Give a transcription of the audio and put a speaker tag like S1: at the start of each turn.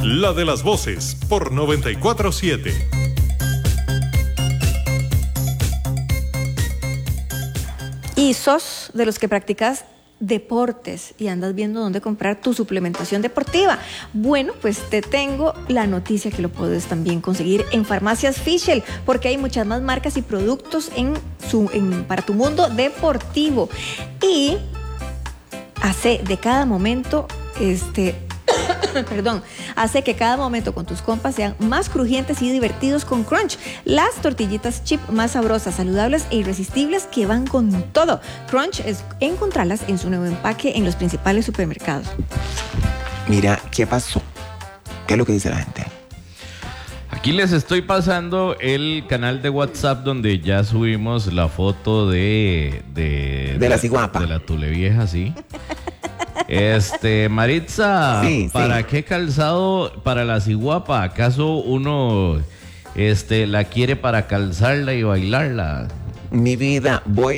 S1: La de las voces por 94.7.
S2: Y sos de los que practicas deportes y andas viendo dónde comprar tu suplementación deportiva. Bueno, pues te tengo la noticia que lo puedes también conseguir en Farmacias Fischl, porque hay muchas más marcas y productos para tu mundo deportivo. Y hace de cada momento hace que cada momento con tus compas sean más crujientes y divertidos con Crunch, las tortillitas chip más sabrosas, saludables e irresistibles que van con todo. Crunch es encontrarlas en su nuevo empaque en los principales supermercados.
S3: Mira, ¿qué pasó? ¿Qué es lo que dice la gente?
S4: Aquí les estoy pasando el canal de WhatsApp donde ya subimos la foto de
S3: la ciguapa.
S4: De la Tulevieja, sí. Maritza,
S3: sí,
S4: ¿para
S3: sí.
S4: qué calzado para la ciguapa? ¿Acaso uno la quiere para calzarla y bailarla?
S3: Mi vida, voy